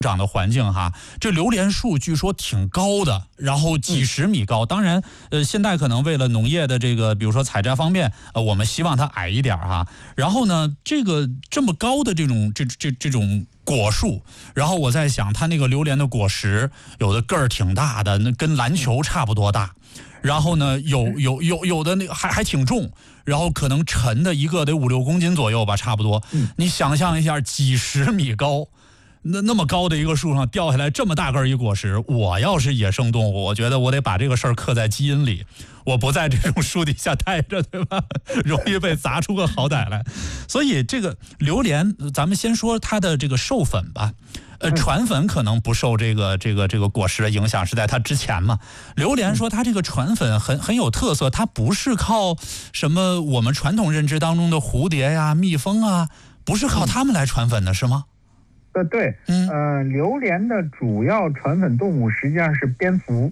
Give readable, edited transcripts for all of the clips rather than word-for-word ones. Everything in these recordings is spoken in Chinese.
长的环境哈，这榴莲树据说挺高的，然后几十米高。当然，现在可能为了农业的这个，比如说采摘方面，我们希望它矮一点哈。然后呢，这么高的这种果树，然后我在想，它那个榴莲的果实有的个儿挺大的，那跟篮球差不多大。然后呢，有的那个还挺重，然后可能沉的一个得5、6公斤左右吧，差不多。你想象一下，几十米高。那么高的一个树上掉下来这么大个一果实，我要是野生动物，我觉得我得把这个事儿刻在基因里，我不在这种树底下待着，对吧？容易被砸出个好歹来。所以这个榴莲，咱们先说它的这个授粉吧。传粉可能不受这个果实的影响，是在它之前嘛。榴莲说它这个传粉很有特色，它不是靠什么我们传统认知当中的蝴蝶呀、蜜蜂啊，不是靠它们来传粉的，是吗？ 对，榴莲的主要传粉动物实际上是蝙蝠。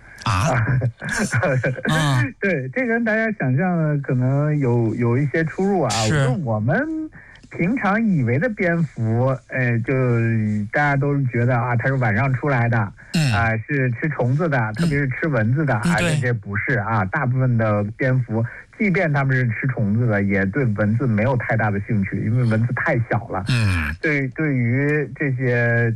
对，这跟大家想象的可能有一些出入啊。我们平常以为的蝙蝠，就大家都觉得啊，它是晚上出来的，是吃虫子的，特别是吃蚊子的，这不是啊。大部分的蝙蝠，即便它们是吃虫子的，也对蚊子没有太大的兴趣，因为蚊子太小了。对于这些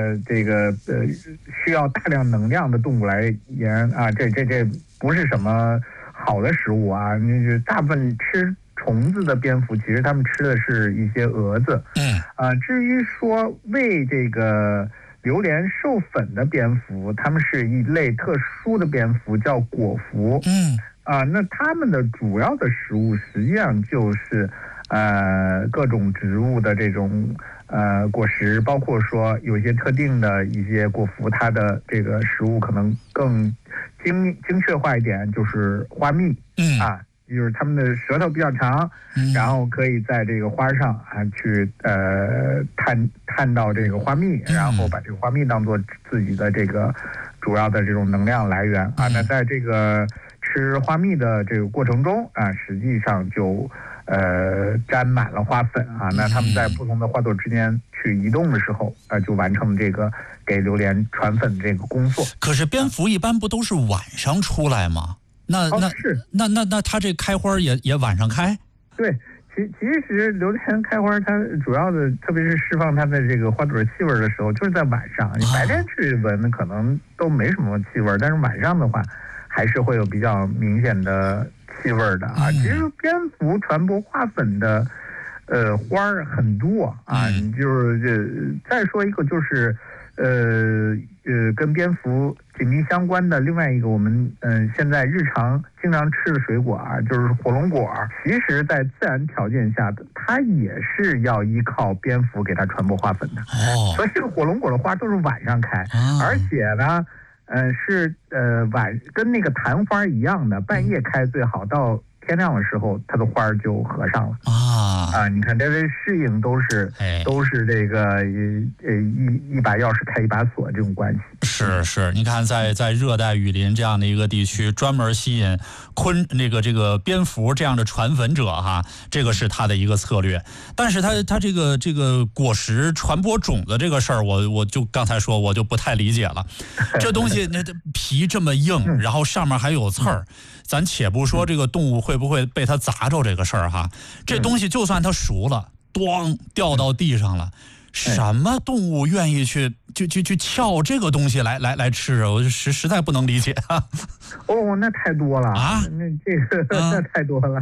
需要大量能量的动物来言啊，这不是什么好的食物啊。大部分吃虫子的蝙蝠，其实它们吃的是一些蛾子。至于说为这个榴莲授粉的蝙蝠，它们是一类特殊的蝙蝠，叫果蝠。那它们的主要的食物实际上就是各种植物的这种果实，包括说有一些特定的一些果蝠，它的这个食物可能更精确化一点，就是花蜜。就是它们的舌头比较长，然后可以在这个花上去探到这个花蜜，然后把这个花蜜当做自己的这个主要的这种能量来源那在这个吃花蜜的这个过程中实际上就沾满了花粉那它们在不同的花朵之间去移动的时候就完成这个给榴莲传粉这个工作。 可是蝙蝠一般不都是晚上出来吗？那它这开花也晚上开？ 对，其实榴莲开花，它主要的，特别是释放它的这个花朵气味的时候，就是在晚上。你白天去闻可能都没什么气味，但是晚上的话，还是会有比较明显的气味的其实蝙蝠传播花粉的花儿很多你就是再说一个就是跟蝙蝠紧密相关的另外一个我们现在日常经常吃的水果就是火龙果。其实在自然条件下的它也是要依靠蝙蝠给它传播花粉的所以这个火龙果的花都是晚上开而且呢是跟那个昙花一样的，半夜开最好，到天亮的时候它的花就合上了你看这适应都是这个一把钥匙开一把锁这种关系。 是，你看在热带雨林这样的一个地区，专门吸引这个蝙蝠这样的传粉者这个是它的一个策略。但是它这个果实传播种子这个事儿，我就刚才说我就不太理解了。这东西那皮这么硬，然后上面还有刺儿。咱且不说这个动物会不会被它砸着这个事儿这东西就算它熟了，咣掉到地上了，什么动物愿意去撬这个东西来吃我实在不能理解那太多了那这个那太多了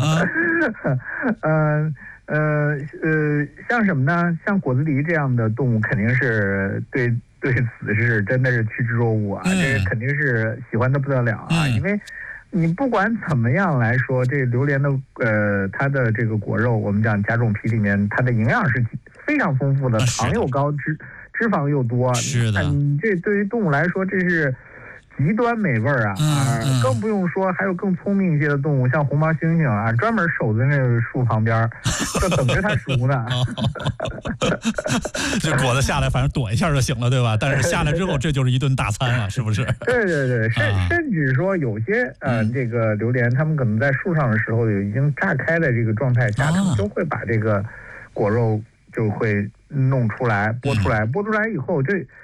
像什么呢？像果子狸这样的动物肯定是对此是真的是趋之若鹜这肯定是喜欢的不得了因为你不管怎么样来说，这榴莲的它的这个果肉，我们讲甲种皮里面，它的营养是非常丰富的，糖又高，脂肪又多。 是的， 你这对于动物来说，这是极端美味更不用说还有更聪明一些的动物，像红毛猩猩专门守在那个树旁边，就等着它熟呢。 这果子下来，反正躲一下就行了，对吧？但是下来之后，这就是一顿大餐了，是不是？ 对，甚至说有些这个榴莲，它们可能在树上的时候已经炸开的这个状态下，它们就会把这个果肉就会弄出来、剥出来以后，